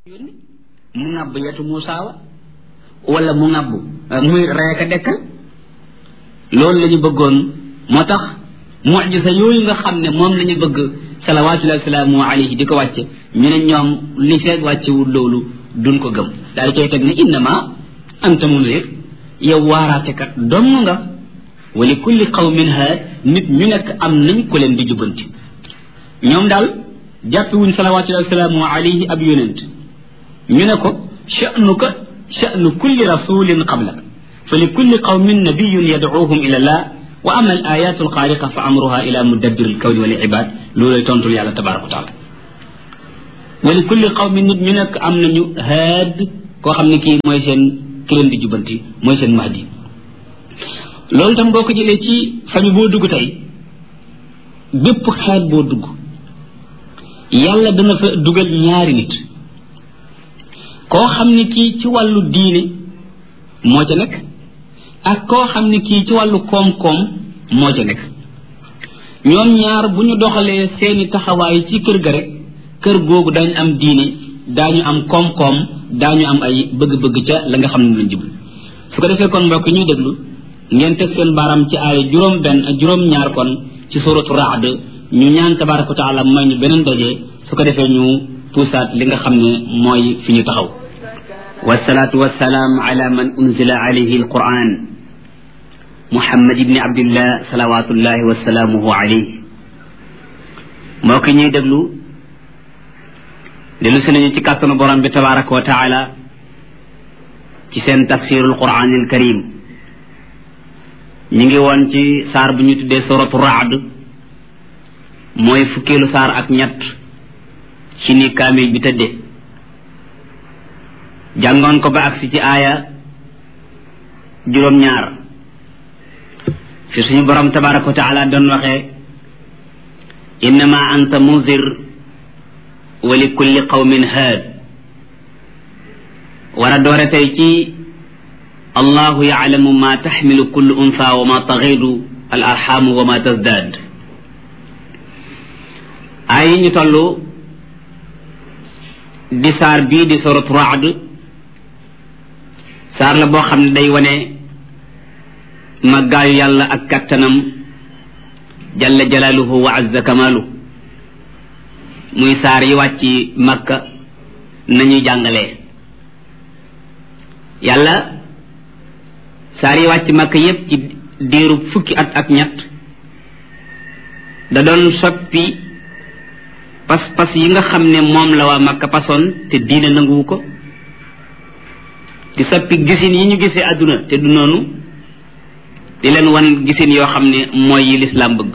yónni mu ŋàbb yetu Muusaa wa wala mu ŋàbb muy reeka dekkal loolu la ñu bëggoon moo tax mucjisa yooyu nga xam ne moom la ñu bëgg salawaatullahi salaamu alayhi di ko wàcce ñu ne ñoom li feeg wàccewul loolu duñ ko gëm daal di koy teg ne innama anta munzir yow waaraatekat dong nga wa li kulli qawmin haad nit ñu nekk am nañ ko leen di jubbanti ñoom daal jàppewuñ salawaatullahi salaamu alayhi ab yonent ñu ne ko sha'nuka sha'nu kulli rasulin qablak fa li kulli qawmin nabiyyun yad'uuhum ila allah wa ama al ayatu al xaariqa fa amruha ila mudabbir al kawni wal ibad loolay tontul yàlla tabaraka wa taala wa li kulli qawmin nit ñu nekk am nañu haad koo xam ne kii mooy seen ki leen di jubanti mooy seen mahdi loolu tam boo ko jëlee ci famille boo dugg tey bépp xeet boo dugg yàlla dana fa dugal ñaari nit koo xam ne kii ci wàllu diine moo ca nekk ak koo xam ne kii ci wàllu koom-koom moo ca nekk ñoom ñaar bu ñu doxalee seeni taxawaay ci kër ga rek kër googu daañu am diine daañu am koom-koom daañu am ay bëgg-bëgg ca la nga xam ne lañ jublu su ko defee kon mbokk ñuy déglu ngeen teg seen baaram ci ay juróom-ñaar kon ci suratu Ra'd ñu ñaan tabaraka wa taala may ñu beneen daje su ko defee ñu puusaat li nga xam ne mooy fi ñu taxaw wasalaatu wasalaam ala man unzila alayhi alquran muhammad ibni abdillah salawatullahi wasalaamuhu alayhi moo ki ñuy déglu dellu si nañu ci kàttanu borom bi tabaraka wa taala ci seen tafsirul quran al karim ñu ngi woon ci saar bu ñu tuddee suratu Ra'd mooy fukkeelu saar ak ñett ci ni kaamil bi tëddee jàngoon ko ba agsi ci aaya juróom-ñaar fi suñu borom tabaraka wa taala doon waxee innama anta munzir wa li kulli qawmin haad war a doore tey ci allahu yaalamu ma taxmilu kullu unsa wa ma taxidu al arxamu wa ma tasdaad ay yi ñu toll di saar bii di suratu Ra'd saar la boo xam ne day wane màggaayu yàlla ak kattanam jalla jalaaluhu wa azza kamaalu muy saar yi wàcc Makka nañuy jàngalee yàlla saar yi wàcc Makka yépp ci diiru fukki at ak ñett da doon soppi pas-pas yi nga xam ne moom la waa Makka pasoon te diine nanguwu ko di soppi gisin yi ñu gisee àdduna te du noonu di leen wan gisin yoo xam ne mooy yi lislaam bëgg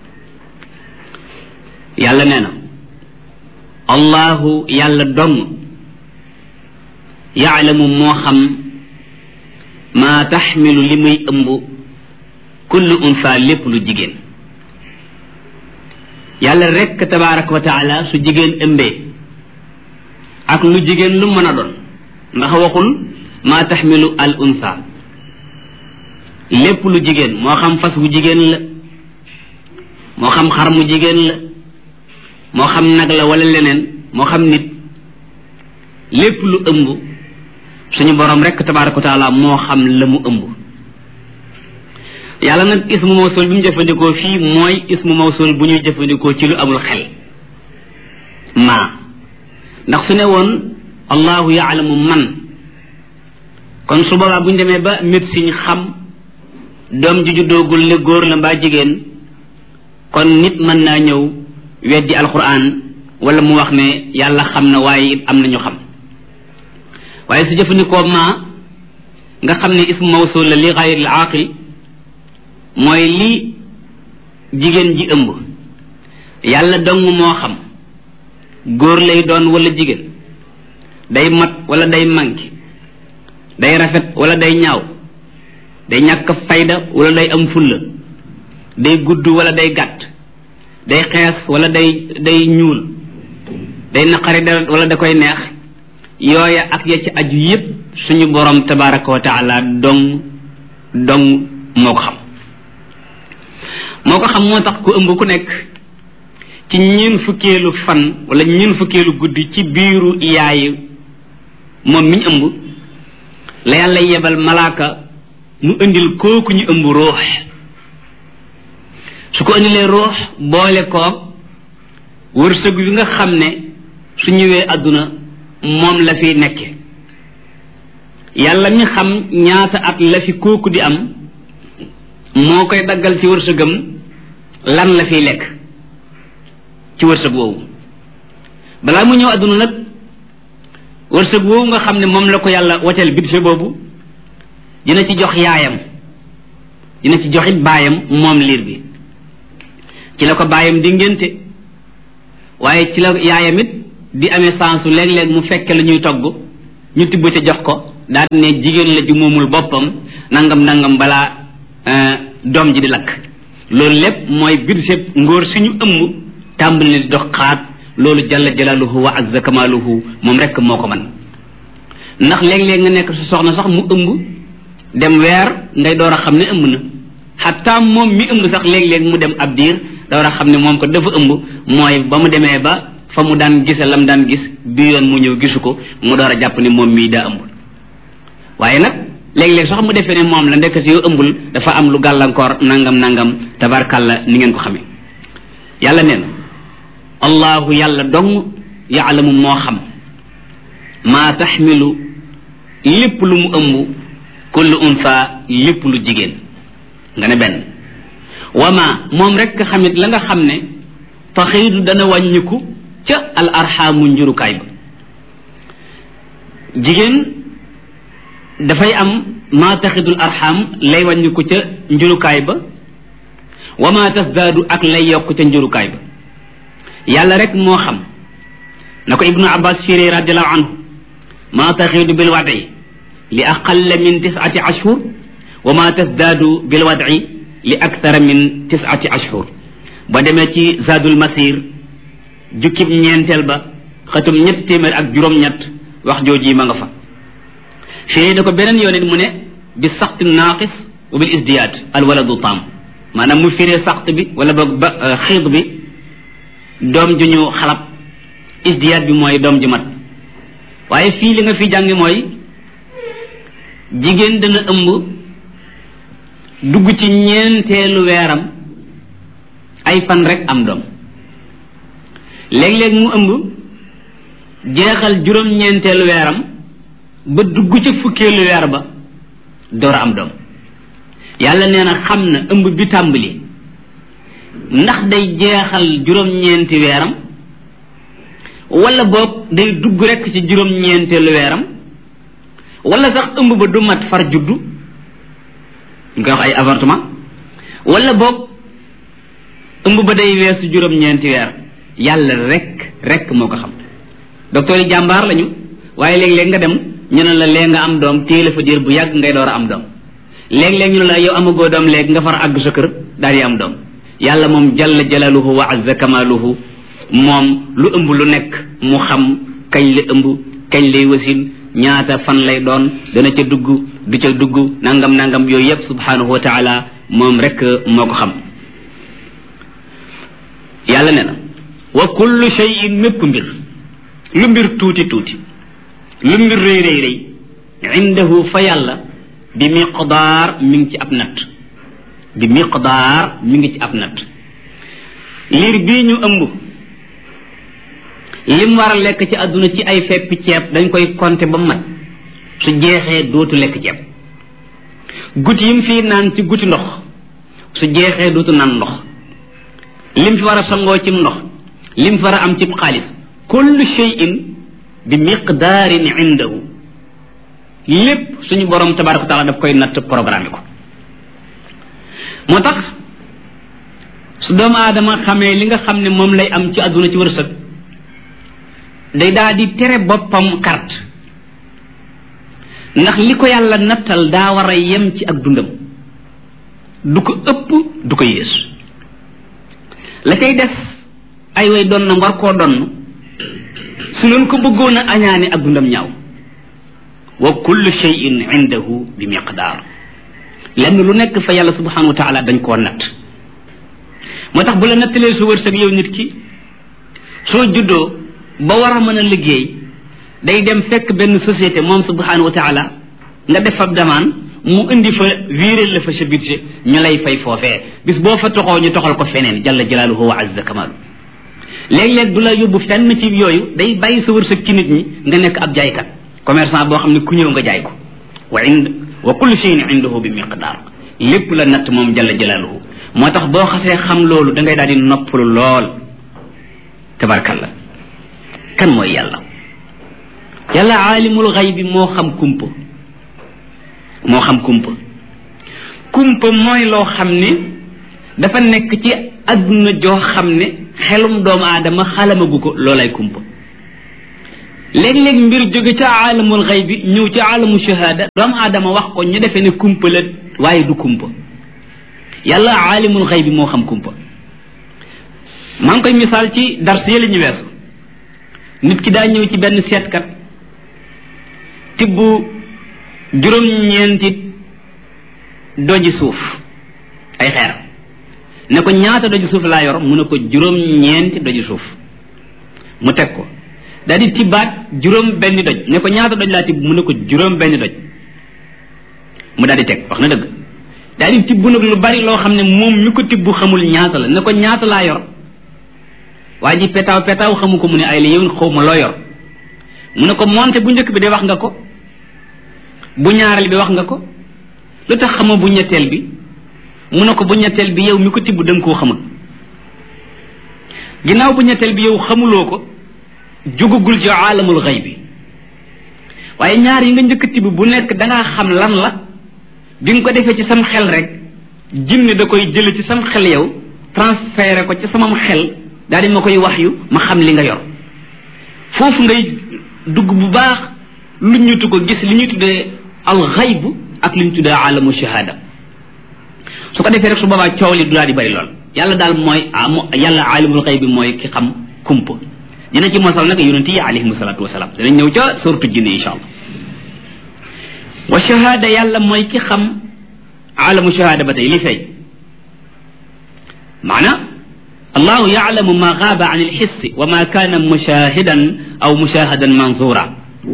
yàlla nee na allahu yàlla dong yaalamu moo xam maa taxmilu li muy ëmb kullu unsa lépp lu jigéen yàlla rekk tabaraka wa taala su jigéen ëmbee ak lu jigéen lu mën a doon ndax waxul maa taxmilu al unsa lépp lu jigéen moo xam fas wu jigéen la moo xam xar mu jigéen la moo xam nag la wala leneen moo xam nit lépp lu ëmb suñu borom rekk tabaraka wa taala moo xam la mu ëmb yàlla nag ismu mawsul bi mu jëfandikoo fii mooy ismu mawsul bu ñuy jëfandikoo ci lu amul xel maa ndax su ne woon allahu yaalamu man kon su boobaa bu ñu demee ba médecine xam doom ji juddoogul ne góor la mbaa jigéen kon nit mën naa ñëw weddi alquran wala mu wax ne yàlla xam na waaye it am nañu xam waaye su jëfandikoo maa nga xam ne ismu mawsul la li gayril aaqil mooy li jigéen ji ëmb yàlla dong moo xam góor lay doon wala jigéen day mat wala day manqué day rafet wala day ñaaw day ñàkk fayda wala day am fulla day gudd wala day gàtt day xees wala day ñuul day naqari deret wala da koy neex yooya ak ya ci aju yépp suñu borom tabaraka wa taala dong moo ko xam moo tax ku ëmb ku nekk ci ñeen fukkeelu fan wala ñeen fukkeelu guddi ci biiru yaay moom miñ ëmb la yàlla yebal malaaka mu indil kooku ñu ëmb ruux su ko indilee ruux boole koog wërsëg wi nga xam ne su ñëwee àdduna moom la fi nekke yàlla mi xam ñaata at la fi kooku di am moo koy daggal ci wërsëgam lan la fiy lekk ci wërsëg woowu balaa mu ñëw àdduna nag wërsëg woowu nga xam ne moom la ko yàlla waccal budget boobu dina ci jox yaayam dina ci joxit baayam moom liir bi ci la ko baayam di ngénte waaye ci la yaayam it di amee sansu léeg-léeg mu fekke la ñuy togg ñu tibb ca jox ko daal ne jigéen la ju moomul boppam nangam balaa doom ji di lakk loolu lépp mooy budget ngóor suñu ëmb tàmbali di dox xaat loolu jalla jalaaluhu wa azza kamaaluhu moom rekk moo ko man ndax léeg-léeg nga nekk su soxna sax mu ëmb dem weer ngay door a xam ne ëmb na xataa moom mi ëmb sax léeg-léeg mu dem ab diir door a xam ne moom ko dafa ëmb mooy ba mu demee ba fa mu daan gise lam daan gis bi yoon mu ñëw gisu ko mu door a jàpp ne moom mii daa ëmb waaye nag léeg-léeg sax mu defee ne moom la ndekk si yow ëmbul dafa am lu gàllankoor nangam tabarkàlla ni ngeen ko xamee yàlla nee na allahu yàlla dong yaalamu moo xam maa taxmilu lépp lu mu ëmb kullu unsa lépp lu jigéen nga ne benn wama moom rek xamit la nga xam ne taxiidu dana wàññiku ca al arxaamu njurukaay ba jigéen dafay am maa taxidul arxaam lay wàññiku ca njurukaay ba wama tasdaadu ak lay yokk ca njurukaay ba yàlla rek moo xam na ko ibnu abbas firi radiallahu anhu maa taxiidu bil wadi li aqalla min 9 ashhur wama tasdaadu bil wadi li akthara min 9 ashhur ba demee ci zadul masir jukkib ñeenteel ba xatum 300 ak juróom-ñett wax jooji ma nga fa fii na ko beneen yoon it mu ne bi saxt naaqis wa bil isdiyaad al waladu taam maanaam mu firee saxt bi wala boog ba xiid bi doom ju ñu xalab isdiyaad bi mooy doom ju mat waaye fii li nga fi jàngi mooy jigéen dana ëmb dugg ci ñeenteelu weeram ay fan rek am doom léeg-léeg mu ëmb jeexal juróom-ñeenteelu weeram ba dugg ca fukkeelu weer ba door a am doom yàlla nee na xam na ëmb bi tàmbali ndax day jeexal juróom-ñeenti weeram wala boog day dugg rek ci juróom-ñeenteelu weeram wala sax ëmb ba du mat far juddu ñu koy wax ay avortement wala boog ëmb ba day weesu juróom-ñeenti weer yàlla rek moo ko xam docteur yi jàmbaar lañu waaye léeg-léeg nga dem ñu ne la léegi nga am doom téye la fa diir bu yàgg ngay door a am doom léeg-léeg ñu ne la yow amagoo doom léegi nga far àgg sa kër daal di am doom yàlla moom jalla jalaluhu wa azza kamaluhu moom lu ëmb lu nekk mu xam kañ la ëmb kañ lay wasin ñaata fan lay doon dana ca dugg du ca dugg nangam yooyu yëpp subhanahu wa taala moom rek moo ko xam yàlla ne na wa kullu shay'in mépp mbir lu mbir tuuti lu mbir rëy indahu fa yàlla bi miqdaar mi ngi ci ab natt liir bii ñu ëmb lim war a lekk ci àdduna ci ay feppi ceeb dañ koy compter ba mat su jeexee dootu lekk ceeb guti yim fii naan ci guti ndox su jeexee dootu naan ndox lim fi war a sangoo cim ndox lim fi war a am cib xaalis kullu shay'in bi miqdaarin indahu lépp suñu borom tabaraka wa taala daf koy natt programme ko moo tax su doomu aadama xamee li nga xam ne moom lay am ci àdduna ci wërsëg day daal di tere boppam carte ndax li ko yàlla nattal daa war a yem ci ak dundam du ko ëpp du ko yées la cay def ay way doon na war koo donn su leen ko bëggoon a añaane ak dundam ñaaw wa kullu shay'in indahu bi miqdaar lenn lu nekk fa yàlla subhanahu wa taala dañ koo natt moo tax bu la nattalee su wërsëg yow nit ki soo juddoo ba war a mën a liggéey day dem fekk benn société moom subhanahu wa taala nga def fa demande mu indi fa viréel la fa sa budget ñu lay fay foofee bis boo fa toxoo ñu toxal ko feneen jalla jalaaluhu wa azza kamaalu léeg-léeg du la yóbbu fenn ci yooyu day bàyyi sa wërsëg ci nit ñi nga nekk ab jaaykat commerçant boo xam ne ku ñëw nga jaay ko wa kullu shay'in indahu bi miqdaar lépp la natt moom jalla jalaaluhu moo tax boo xasee xam loolu da ngay daal di noppalu lool tabarkalla kan mooy yàlla yàlla aalimul xaybi moo xam kumpa kumpa mooy loo xam ne dafa nekk ci adduna joo xam ne xelum doomu aadama xalamagu ko loolay kumpa léeg-léeg mbir jóge ca aalamul xaybi ñëw ci aalamu shahada doomu aadama wax ko ñu defee ne kumpa la waaye du kumpa yàlla aalimul xaybi moo xam kumpa maa ngi koy misaal ci dars yële ñu weesu nit ki daa ñëw ci benn seetkat tibb juróom-ñeenti doji suuf ay xeer ne ko ñaata doji suuf laa yor mu ne ko juróom-ñeenti doji suuf mu teg ko daal di tibbaat juróom benn doj ne ko ñaata doj laa tibb mu ne ko juróom benn doj mu daal di teg wax na dëgg daal di tibb nag lu bari loo xam ne moom mi ko tibb xamul ñaata la ne ko ñaata laa yor waa ji petaaw xamu ko mu ne ay la yéwén xaw ma loo yor mu ne ko monte bu njëkk bi de wax nga ko bu ñaareel bi wax nga ko lu tax xamoo bu ñetteel bi mu ne ko bu ñetteel bi yow mi ko tibb danga koo xamul ginnaaw bu ñetteel bi yow xamuloo ko jugugul ci aalamul xaybi waaye ñaar yi nga njëkk tibb bu nekk dangaa xam lan la bi nga ko defee ci sam xel rek jinne da koy jële ci sam xel yow transféré ko ci samam xel daal di ma koy wax yu ma xam li nga yor foofu ngay dugg bu baax lu ñutu ko gis li ñuy tuddee al xayb ak li ñu tuddee aalamu shahada su ko defee rek su boobaa coow li du daal di bari lool yàlla daal mooy yàlla aalimul xayb bi mooy ki xam kumpa dina ci mosal nag yonent yi alayhimu salaatu wasalaam dinañ ñëw ca suratu jinne insha allah wa shahada yàlla mooy ki xam aalamu shahada ba tey li fay maana allahu yaalamu ma gaaba an alxissi wa ma kaana mushahidan aw mushahadan manzura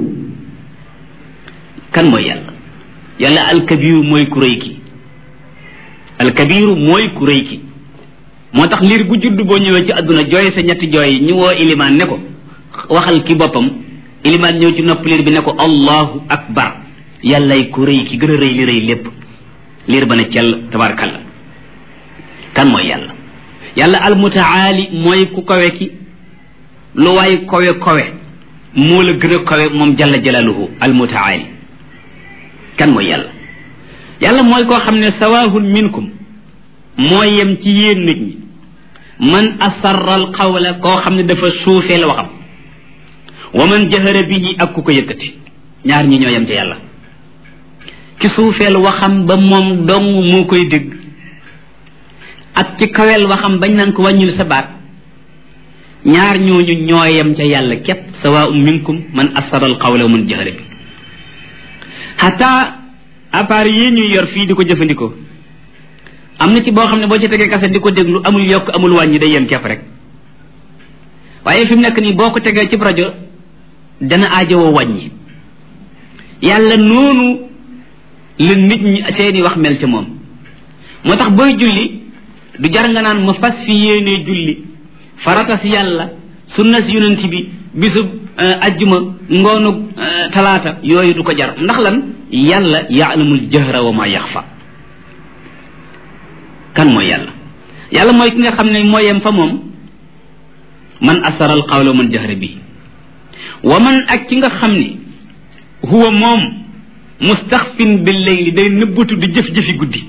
kan mooy yàlla yàlla alkabiru mooy ku rëy ki alkabiru mooy ku rëy ki moo tax liir bu judd boo ñëwee ci àdduna jooy sa ñetti jooy ñu woo ilimaan ne ko waxal ki boppam ilimaan ñëw ci nopp liir bi ne ko allahu akbar yàllay ku rëy ki gën a rëy li rëy lépp liir ba ne cell tabarakallah kan mooy yàlla yàlla almutaali mooy ku kawe ki lu waay kawe moo la gën a kawe moom jalla jalaaluhu almutaali kan mooy yàlla mooy koo xam ne sawaahun minkum moo yem ci yéen nit ñi man asarra al qawla koo xam ne dafa suufeel waxam wa man jahara bihi ak ku ko yëkkati ñaar ñi ñoo yem ci yàlla ki suufeel waxam ba moom dong moo koy dégg ak ci kaweel waxam bañ naan ko wàññil sa baat ñaar ñooñu ñoo yem ca yàlla képp sawaa'un minkum man asarra al qawla wa man jahara bi xataa appareil yi ñuy yor fii di ko jëfandikoo am na ci boo xam ne boo ci tegee kase di ko déglu amul yokk amul wàññi day yem kepp rek waaye fi mu nekk nii boo ko tegee ci rajo dana aajowoo wàññi yàlla noonu la nit ñi seeni wax mel ci moom moo tax booy julli du jar nga naan ma fas fi yéenee julli farata si yàlla sunna si yonent bi bisub ajjuma ngoonu talaata yooyu du ko jar ndax lan yàlla yaalamul jahra wa ma yaxfa kan mooy yàlla mooy ki nga xam ne mooy yem fa moom man asara al qawla man jahra bi wa man ak ki nga xam ne huwa moom mustaxfin bil layli day nëbbatu di jëf-jëfi guddi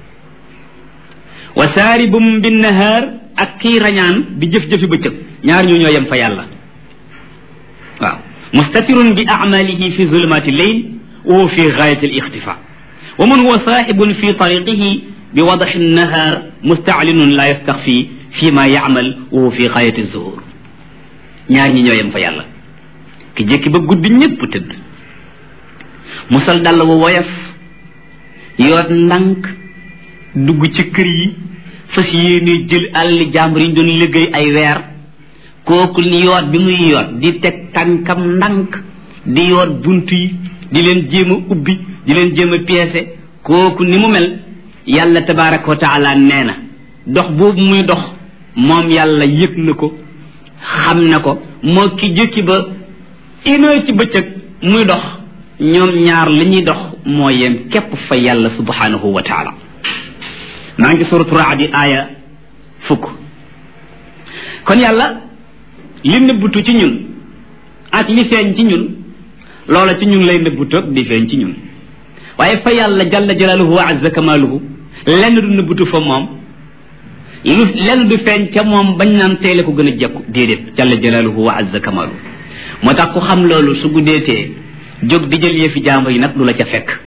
wa saaribum bin nahaar ak kii rañaan di jëf-jëfi bëccëg ñaar ñoo yem fa yàlla waaw mustatirun bi amalihi fi zulumati lleyl wa huwa fi gaayati al ixtifa wa man huwa saaxibun fi tariqihi bi wadaxi nahaar mustaalinun la yastaxfi fi ma yaamal wa huwa fi gaayati zuhur ñaar ñi ñoo yem fa yàlla ki jékki ba guddi ñëpp tëdd musal dàll wa woyof yoot ndànk dugg ci kër yi fas yéene jël àlli jàmbur yi ñu doon liggéey ay weer kooku ni yoot bi muy yoot di teg tànkam ndànk di yor bunt yi di leen jéem a ubbi di leen jéem a piécé kooku ni mu mel yàlla tabaraka wa taala nee na dox boobu muy dox moom yàlla yëg na ko xam na ko moo ki jëkki ba une heure ci bëccëg muy dox ñoom ñaar li ñuy dox moo yem képp fa yàlla subhanahu wa taala maa ngi suratu Ra'd aaya 10 kon yàlla li nëbbutu ci ñun ak li feeñ ci ñun loola ci ñun lay nëbbutu ak di feeñ ci ñun waaye fa yàlla jalla jalaaluhu wa azza kamaaluhu lenn du nëbbutu fa moom lenn du feeñ ca moom bañ naan teele ko gën a jekku déedéet jalla jalaaluhu wa azza kamaaluhu moo tax ku xam loolu su guddeetee jóg di jël yëfi jàmbur yi nag du la ca fekk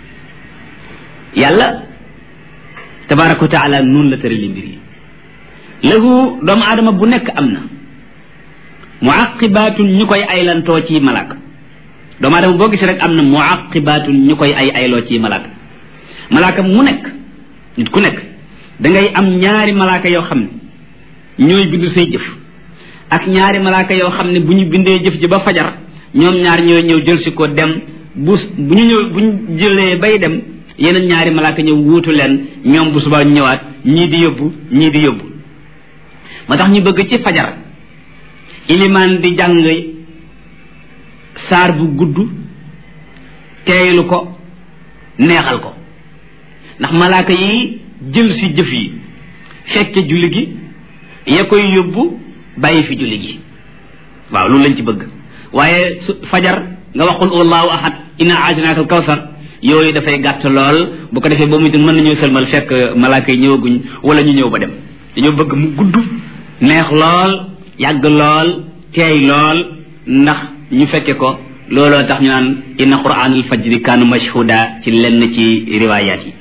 yàlla tabaraka wa taala noonu la tërali mbir yi lahu doomu aadama bu nekk am na muaqibatun ñu koy aylantoo ci malaaka doomu aadama boo gis rek am na muaqibatun ñu koy ayloo ci malaaka malaaka mu nekk nit ku nekk dangay am ñaari malaaka yoo xam ne ñooy bindu say jëf ak ñaari malaaka yoo xam ne bu ñu bindee jëf ji ba fajar ñoom ñaar ñooy ñëw jël si ko dem bu ñu jëlee bay dem yeneen ñaari malaaka ñëw wuutu leen ñoom bu subaa ñu ñëwaat ñii di yóbbu moo tax ñu bëgg ci fajar ilimaan di jàng saar bu gudd teeylu ko neexal ko ndax malaaka yi jël si jëf yi fekke julli gi ya koy yóbbu bàyyi fi julli gi waaw loolu lañ ci bëgg waaye fajar nga waxul allahu ahad inna aatinaaka al kawsar yooyu dafay gàtt lool bu ko defee ba muy mën nañoo sëlmal fekk malaaka yi ñëwaguñ wala ñu ñëw ba dem dañoo bëgg mu gudd neex lool yàgg lool teey lool ndax ñu fekke ko looloo tax ñu naan inna quraanal fajri kaanu mashhuda ci lenn ci riwaayaat yi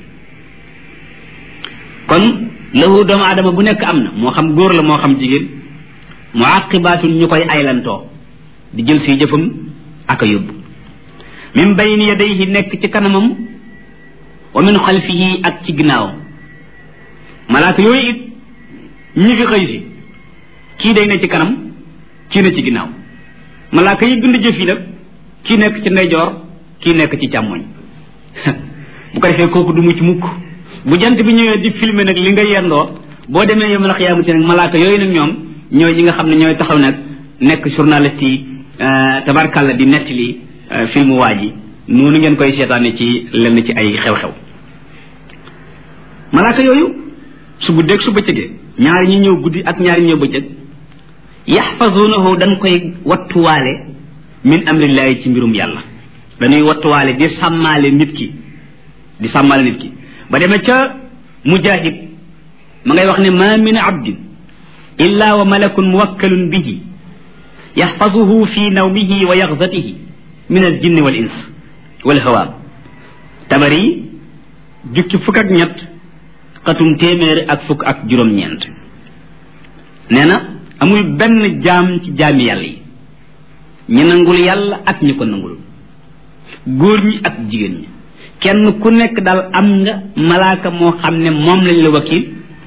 kon lahu doomu aadama bu nekk am na moo xam góor la moo xam jigéen muaqibaatun ñu koy aylantoo di jël si jëfam ak a yóbbu min bayni yadayhi nekk ci kanamam wa min xalfihi ak ci ginnaawam malaaka yooyu it ñi fi xëy si kii day ne ci kanam kii ne ci ginnaaw malaaka yi bind jëf yi nag kii nekk ci ndeyjoor kii nekk ci càmmoñ bu ko defee kooku du mu ci mukk bu jant bi ñëwee di filmer nag li nga yendoo boo demee yawmal qiyaamati nag malaaka yooyu nag ñoom ñooy ñi nga xam ne ñooy taxaw nag nekk journaliste yi tabarkàlla di nettali filmu waa ji noonu ngeen koy seetaane ci lenn ci ay xew-xew malaaka yooyu su guddeeg su bëccëgee ñaari ñi ñëw guddi ak ñaari ñëw bëccëg yaxfazunahu dañ koy wattuwaale min amrillahi ci mbirum yàlla dañuy wattuwaale di sàmmaale nit ki ba demee ca mujahid ma ngay wax ne ma min abdin illa wa malakun muwakkalun bihi yaxfazuhu fi nawmihi wa yaxzatihi min al jinni wal ins wal hawaab tabari jukki fukk ak ñett xatum téeméer ak fukk ak juróom-ñeent nee na amul benn jaam ci jaami yàlla yi ñi nangul yàlla ak ñi ko nangul góor ñi ak jigéen ñi kenn ku nekk daal am nga malaaka moo xam ne moom lañ la wakiil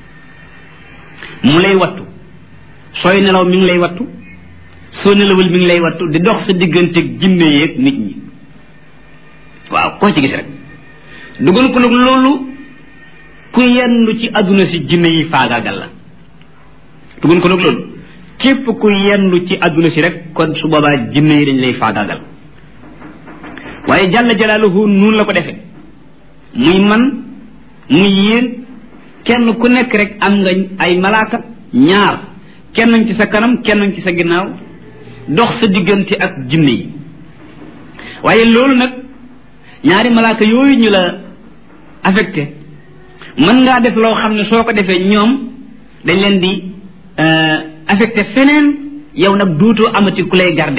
mu lay wattu sooy nelaw mi ngi lay wattu soo nelawul mi ngi lay wattu di dox sa digganteeg jinne yeeg nit ñi waaw koo ci gis rek dugal ko nag loolu ku yendu ci àdduna si jinne yi faagaagal la dugal ko nag loolu képp ku yendu ci àdduna si rek kon su boobaa jinne yi dañ lay faagaagal waaye jalla jalaaluhu noonu la ko defee muy man muy yéen kenn ku nekk rek am nga ay malaaka ñaar kenn ci sa kanam kenn ci sa ginnaaw dox sa diggante ak jinne yi waaye loolu nag ñaari malaaka yooyu ñu la affecté mën ngaa def loo xam ne soo ko defee ñoom dañ leen di affecté feneen yow nag duutoo amati ku lay garde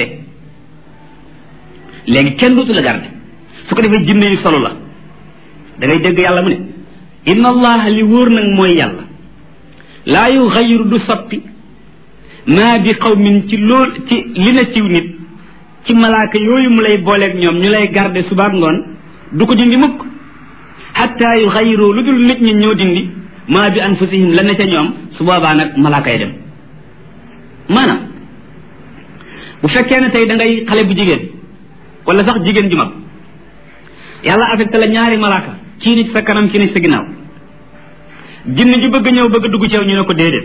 léegi kenn dootu la garde su ko defee jinne yi solo la da ngay dégg yàlla mu ne inna allaha li wóor nag mooy yàlla laa yuxayiru du soppi maa bi qawmin ci lool ci li na ciw nit ci malaaka yooyu mu lay booleeg ñoom ñu lay garde subaak ngoon du ko dindi mukk xatta yuxayiru lu dul nit ñi ñoo dindi maa bi anfusihim la ne ca ñoom su boobaa nag malaaka yi dem maanaam bu fekkee ne tey da ngay xale bu jigéen wala sax jigéen ju mag yàlla affecté la ñaari malaaka kii ni ci sa kanam kii ni ci sa ginnaaw jinne ju bëgg ñëw bëgg dugg ci yow ñu ne ko déedéet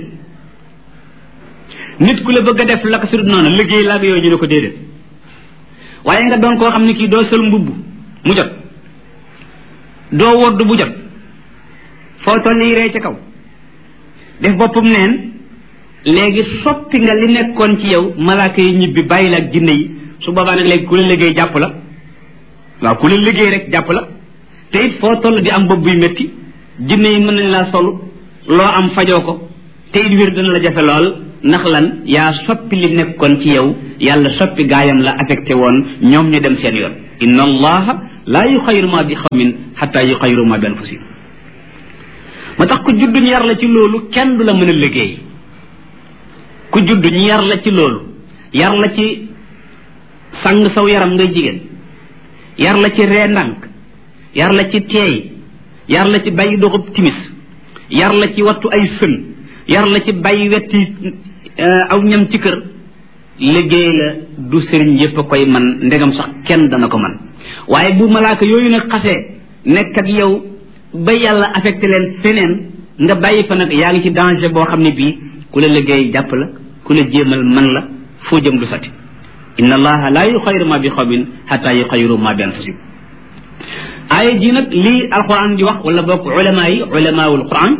nit ku la bëgg a def la ko sudut noonu liggéey la ak yooyu ñu ne ko déedéet waaye nga doon koo xam ne kii doo sol mbubb mu jot doo wodd bu jot foo toll yi ree ca kaw def boppam neen léegi soppi nga li nekkoon ci yow malaaka yi ñibbi bàyyi la ak jinne yi su boobaa nag léegi ku la liggéey jàpp la waaw ku la liggéey rek jàpp la te it foo toll di am bopp buy métti jinne yi mën nañ laa sol loo am fajoo ko te it wér dana la jafe lool ndax lan yaa soppi li nekkoon ci yow yàlla soppi gaayam la affecté woon ñoom ñu dem seen yoon inna allaha laa yuxayiru ma bi xawmin xataa yuxayiru ma bi anfusihim ma tax ku judd ñu yar la ci loolu kenn du la mën a liggéey ku judd ñu yar la ci loolu yar la ci sang saw yaram ngay jigéen yar la ci ree ndànk yar la ci teey yar la ci bàyyi doxub timis yar la ci wattu ay sën yar la ci bàyyi wetti aw ñam ci kër liggéey la du sëriñ yépp a koy man ndegam sax kenn dana ko man waaye bu malaaka yooyu nag xasee nekk ak yow ba yàlla affecté leen feneen nga bàyyi fa nag yaa ngi ci danger boo xam ne bii ku la liggéey jàpp la ku la jéemal man la foo jëm du sati inna allaha la yuxayiru ma bi xawmin xata yuxayiru ma bi anfusihim aaya ji nag lii alquran di wax wala bokk ulama yi ulamaul quran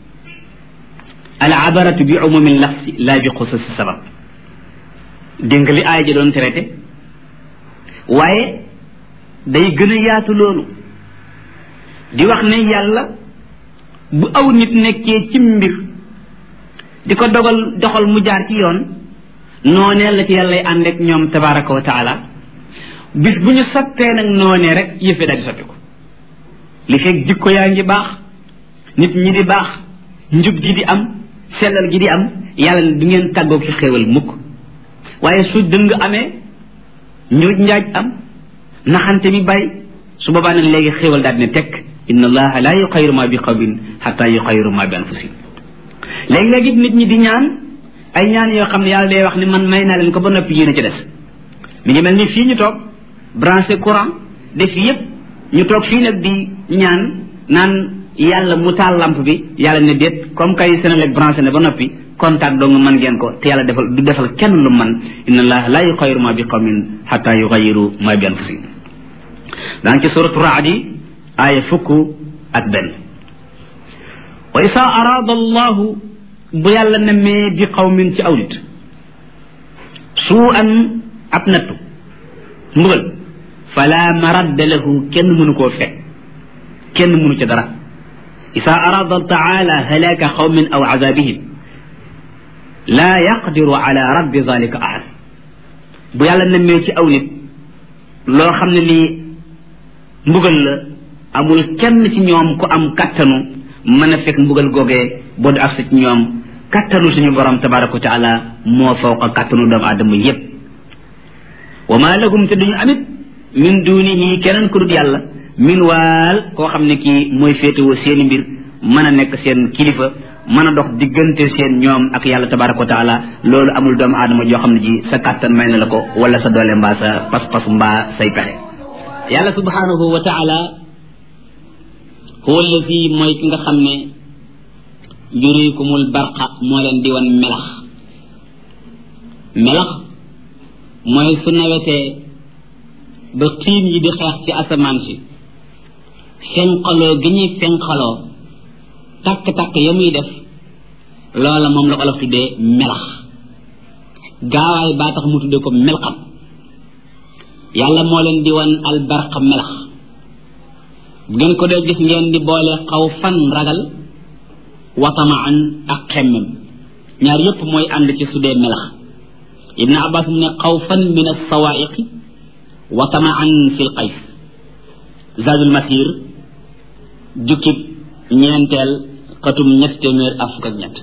al abaratu bi umumi lafsi la bi xususi sabab dégg nga li aaya ji doon traité waaye day gën a yaatu loolu di wax ne yàlla bu aw nit nekkee ci mbir di ko doxal mu jaar ci yoon noonee la ci yàllay ànd ak ñoom tabaraka wa taala bis bu ñu soppee nag noonee rek yëfee daal di soppi ko li fekk jikko yaa ngi baax nit ñi di baax njub gi di am sellal gi di am yàlla ne du ngeen tàggoo ci xéewal mukk waaye su dëng amee njuuj njaaj am naxante mi bari su boobaa nag léegi xéewal daal dina tekk inna allaha la yuxayiru ma bi qawmin xata yuxayiru ma bi anfusihim léegi-léegi nit ñi di ñaan ay ñaan yoo xam ne yàlla day wax ne man may naa leen ko ba noppi yéen a ci des mi ngi mel ni fii ñu toog branché courant def yépp ñu toog fii nag di ñaan naan yàlla mu taal lampe bi yàlla ne déet comme kay Senelec branché ne ba noppi contact doo nga mën ngeen ko te yàlla du defal kenn lu man inna allaha la yuxayiru ma bi qawmin xata yuxayiru ma bi anfusihim daa ngi ci suratu Raad aaya fukk ak benn wa isa araada allahu bu yàlla nemmee bi qawmin ci aw nit suu an ab nattu mbugal fala maradda lahu kenn mënu koo fekk kenn mënu ca dara isa arada taala halaka qawmin aw azabihim la yaqdiru ala raddi zalika ahad bu yàlla nemmee ci aw nit loo xam ne lii mbugal la amul kenn ci ñoom ku am kattanu mën a fekk mbugal googee boo di agsi ci ñoom kattanu suñu borom tabaraka wa taala moo fawqa kattanu doomu aadama yépp wa ma lahum te duñu amit min dunihi keneen ku dul yàlla min waal koo xam ne kii mooy féetewoo seeni mbir mën a nekk seen kilifa mën a dox diggante seen ñoom ak yàlla tabaraka wa taala loolu amul doomu aadama joo xam ne ji sa kàttan may na la ko wala sa doole mbaa sa pas-pas mbaa say pexe yàlla subhanahu wa taala huwa allazi mooy ki nga xam ne yurikumul barqa moo leen di wan melax melax mooy su nawetee ba xiin yi di xeex ci asamaan si fenqaloo gi ñuy fenqaloo takk-takk ya muy def loola moom la olof tuddee melax gaawaay baa tax mu tuddee ko melxat yàlla moo leen di wan albarqa melax bu ngeen ko dee gis ngeen di boole xaw fan ragal watamaan ak xemmem ñaar yépp mooy ànd ci su dee melax ibn abbas mu ne xawfan min alsawaiqi watamaan fi l qays zadul masir jukkib ñeenteel xatum ñett téeméer ak fukk ak ñett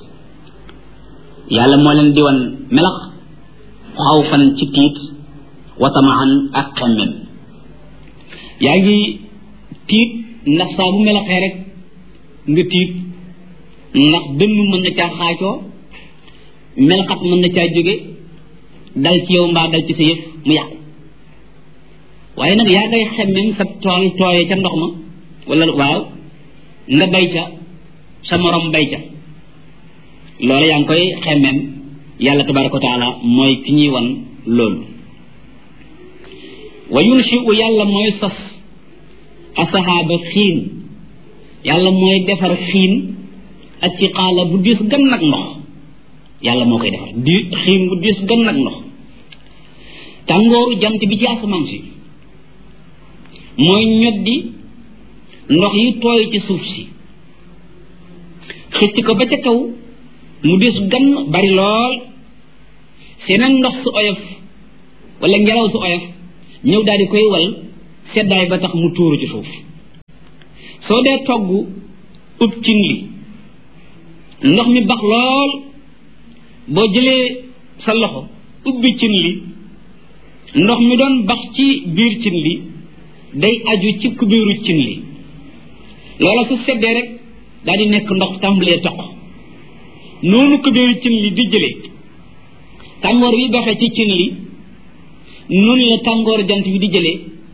yàlla moo leen di wan melax xawfan ci tiit watamaan ak xemmem yaa ngi tiit ndax saa bu melaxee rek nga tiit ndax dënn mën na caa xaacoo melxat mën na caa jóge dal ci yow mbaa dal ci sa yëf mu yàqu waaye nag yaa ngay xemmem sa tool tooye ca ndox ma wala waaw nga bay ca sa morom bay ca loolu yaa ngi koy xemmem yàlla tabaraka wa taala mooy ki ñuy wan loolu wa yunshi'u yàlla mooy sos asahaaba xiin yàlla mooy defar xiin ak ci xaala bu diis gan nag ndox yàlla moo koy defar di xiin bu diis gan nag ndox tàngooru jant bi ci asamaan si mooy ñoddi ndox yi tooy ci suuf si xëcc ko ba ca kaw mu diis gan bari lool seeneen ndox su oyof wala ngelaw su oyof ñëw daal di koy wal seddaay ba tax mu tuuru ci suuf soo dee togg ub cin li ndox mi bax lool boo jëlee sa loxo ubbi cin li ndox mi doon bax ci biir cin li day aju ci kubéeru cin li loola su seddee rek daal di nekk ndox tàmbalee toq noonu kubéeru cin li di jëlee tàngoor yi baxee ci cin li noonu la tàngoor jant bi di jëlee